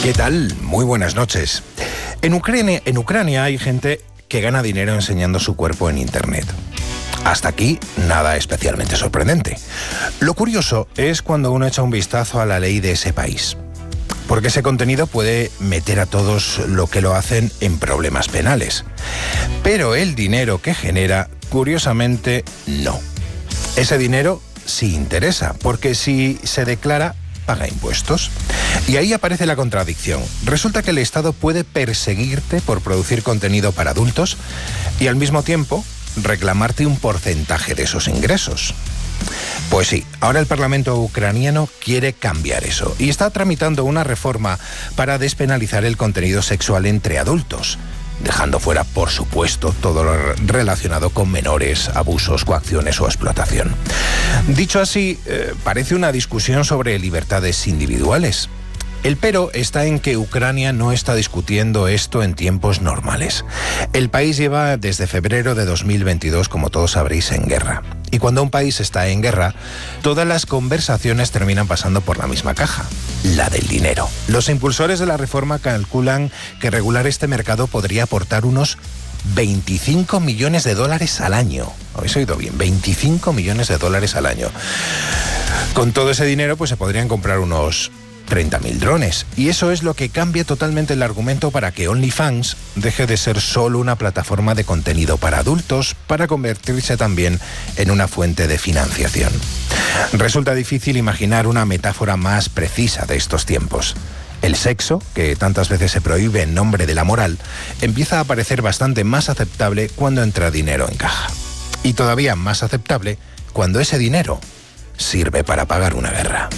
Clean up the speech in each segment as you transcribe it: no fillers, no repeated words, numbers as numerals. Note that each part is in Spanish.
¿Qué tal? Muy buenas noches. En Ucrania hay gente que gana dinero enseñando su cuerpo en Internet. Hasta aquí, nada especialmente sorprendente. Lo curioso es cuando uno echa un vistazo a la ley de ese país. Porque ese contenido puede meter a todos lo que lo hacen en problemas penales. Pero el dinero que genera, curiosamente, no. Ese dinero sí interesa, porque si se declara, paga impuestos. Y ahí aparece la contradicción. Resulta que el Estado puede perseguirte por producir contenido para adultos y al mismo tiempo reclamarte un porcentaje de esos ingresos. Pues sí, ahora el Parlamento ucraniano quiere cambiar eso y está tramitando una reforma para despenalizar el contenido sexual entre adultos, dejando fuera, por supuesto, todo lo relacionado con menores, abusos, coacciones o explotación. Dicho así, parece una discusión sobre libertades individuales. El pero está en que Ucrania no está discutiendo esto en tiempos normales. El país lleva desde febrero de 2022, como todos sabréis, en guerra. Y cuando un país está en guerra, todas las conversaciones terminan pasando por la misma caja, la del dinero. Los impulsores de la reforma calculan que regular este mercado podría aportar unos 25 millones de dólares al año. ¿Habéis oído bien? 25 millones de dólares al año. Con todo ese dinero, pues se podrían comprar unos 30.000 drones. Y eso es lo que cambia totalmente el argumento para que OnlyFans deje de ser solo una plataforma de contenido para adultos para convertirse también en una fuente de financiación. Resulta difícil imaginar una metáfora más precisa de estos tiempos. El sexo, que tantas veces se prohíbe en nombre de la moral, empieza a parecer bastante más aceptable cuando entra dinero en caja. Y todavía más aceptable cuando ese dinero sirve para pagar una guerra.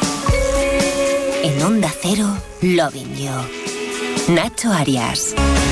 En Onda Cero, Loving You. Nacho Arias.